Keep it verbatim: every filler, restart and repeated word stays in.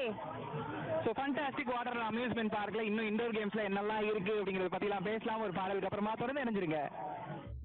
So fantastic water amusement பார்க்கில் இன்னும் indoor கேம்ஸில் என்னெல்லாம் இருக்குது அப்படிங்கிறத பற்றிலாம் பேசலாம் ஒரு பாடலுக்கு அப்புறமா தொடர்ந்து இணைஞ்சிருங்க.